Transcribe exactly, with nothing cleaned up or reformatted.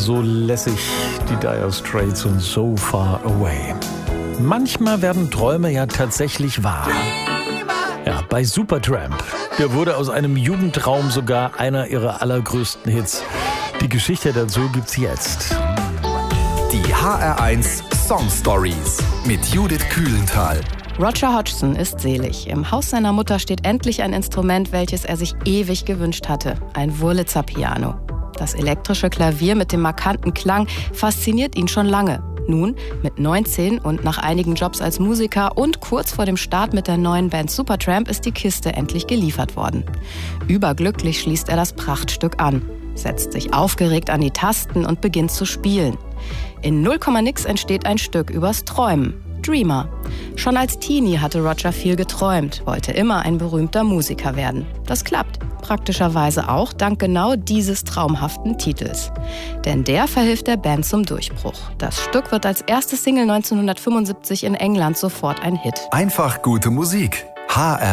so lässig, die Dire Straits und So Far Away. Manchmal werden Träume ja tatsächlich wahr. Ja, bei Supertramp. Der wurde aus einem Jugendtraum sogar einer ihrer allergrößten Hits. Die Geschichte dazu gibt's jetzt. Die H R eins Song Stories mit Judith Kühlenthal. Roger Hodgson ist selig. Im Haus seiner Mutter steht endlich ein Instrument, welches er sich ewig gewünscht hatte. Ein Wurlitzer-Piano. Das elektrische Klavier mit dem markanten Klang fasziniert ihn schon lange. Nun, mit neunzehn und nach einigen Jobs als Musiker und kurz vor dem Start mit der neuen Band Supertramp ist die Kiste endlich geliefert worden. Überglücklich schließt er das Prachtstück an, setzt sich aufgeregt an die Tasten und beginnt zu spielen. In null Komma nix entsteht ein Stück übers Träumen. Dreamer. Schon als Teenie hatte Roger viel geträumt, wollte immer ein berühmter Musiker werden. Das klappt. Praktischerweise auch dank genau dieses traumhaften Titels. Denn der verhilft der Band zum Durchbruch. Das Stück wird als erste Single neunzehnhundertfünfundsiebzig in England sofort ein Hit. Einfach gute Musik. H R